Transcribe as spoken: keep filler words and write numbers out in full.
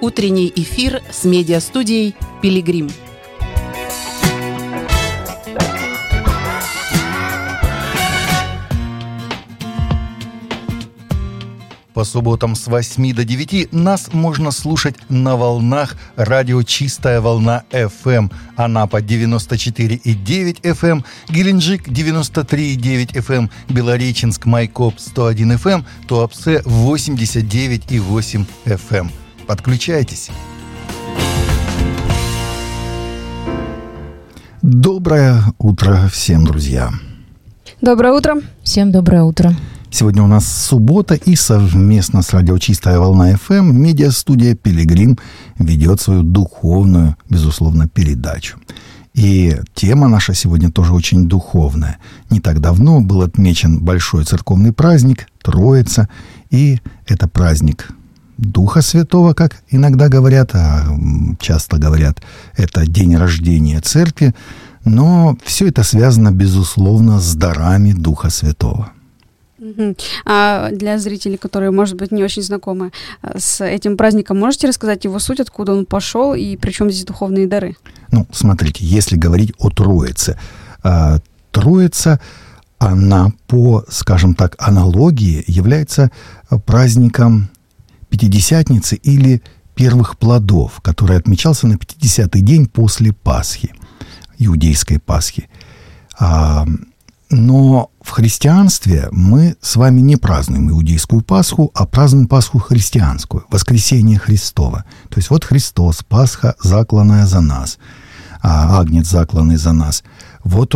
Утренний эфир с медиастудией «Пилигрим». По субботам с восьми до девяти нас можно слушать на волнах радио «Чистая волна эф эм». Анапа девяносто четыре и девять эф эм, Геленджик девяносто три и девять эф эм, Белореченск Майкоп сто один эф эм, Туапсе восемьдесят девять и восемь эф эм. Подключайтесь. Доброе утро всем, друзья. Доброе утро. Всем доброе утро. Сегодня у нас суббота, и совместно с радио «Чистая волна эф эм» медиастудия «Пилигрим» ведет свою духовную, безусловно, передачу. И тема наша сегодня тоже очень духовная. Не так давно был отмечен большой церковный праздник Троица, и это праздник Духа Святого, как иногда говорят, а часто говорят, это день рождения Церкви, но все это связано, безусловно, с дарами Духа Святого. А для зрителей, которые, может быть, не очень знакомы с этим праздником, можете рассказать его суть, откуда он пошел и при чем здесь духовные дары? Ну, смотрите, если говорить о Троице. Троица, она по, скажем так, аналогии является праздником Пятидесятницы или первых плодов, который отмечался на пятидесятый день после Пасхи, иудейской Пасхи. Но в христианстве мы с вами не празднуем иудейскую Пасху, а празднуем Пасху христианскую, воскресение Христово. То есть вот Христос, Пасха, закланная за нас, а Агнец, закланный за нас. Вот